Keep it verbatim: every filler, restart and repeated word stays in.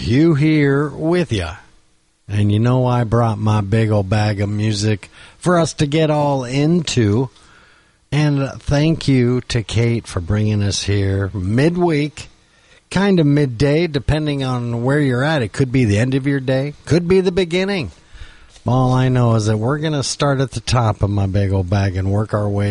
Hugh here with you. And you know I brought my big old bag of music for us to get all into. And thank you to Kate for bringing us here midweek, kind of midday, depending on where you're at. It could be the end of your day, could be the beginning. All I know is that we're going to start at the top of my big old bag and work our way